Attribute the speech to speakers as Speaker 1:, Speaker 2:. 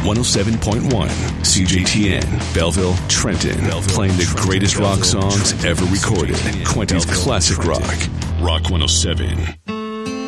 Speaker 1: 107.1 CJTN, Belleville, Trenton, playing the greatest rock songs ever recorded. Quinty's Classic Rock, Rock 107.